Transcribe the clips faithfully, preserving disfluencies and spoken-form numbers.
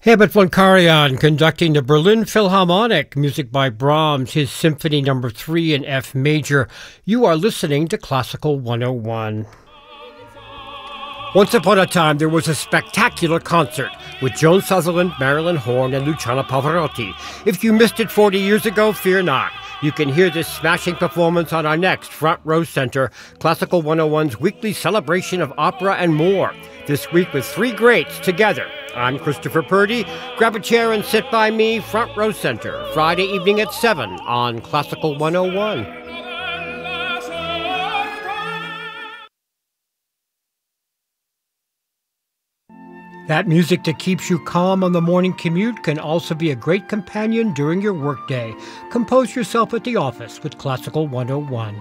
Herbert von Karajan conducting the Berlin Philharmonic, music by Brahms, his Symphony Number three in F major. You are listening to Classical one oh one. Once upon a time, there was a spectacular concert with Joan Sutherland, Marilyn Horne, and Luciano Pavarotti. If you missed it forty years ago, fear not. You can hear this smashing performance on our next Front Row Center, Classical one oh one's weekly celebration of opera and more. This week with three greats together. I'm Christopher Purdy. Grab a chair and sit by me, Front Row Center, Friday evening at seven on Classical one oh one. That music that keeps you calm on the morning commute can also be a great companion during your workday. Compose yourself at the office with Classical one oh one.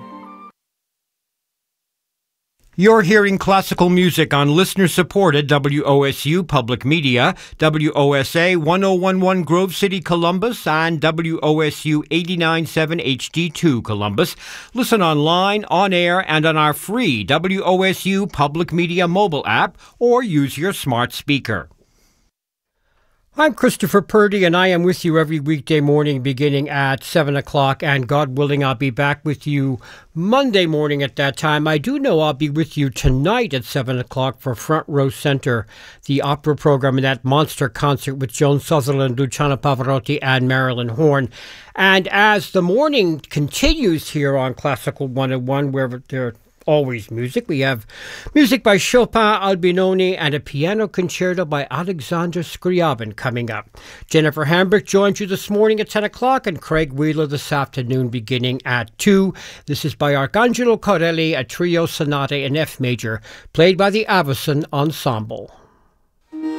You're hearing classical music on listener-supported W O S U Public Media, W O S A one oh one point one Grove City, Columbus, and W O S U eighty-nine point seven H D two Columbus. Listen online, on air, and on our free W O S U Public Media mobile app, or use your smart speaker. I'm Christopher Purdy, and I am with you every weekday morning beginning at seven o'clock, and God willing, I'll be back with you Monday morning at that time. I do know I'll be with you tonight at seven o'clock for Front Row Center, the opera program, and that monster concert with Joan Sutherland, Luciano Pavarotti, and Marilyn Horne. And as the morning continues here on Classical one oh one, where there always music. We have music by Chopin, Albinoni, and a piano concerto by Alexander Scriabin coming up. Jennifer Hambrick joins you this morning at ten o'clock, and Craig Wheeler this afternoon beginning at two. This is by Arcangelo Corelli, a trio sonata in F major, played by the Avicen Ensemble.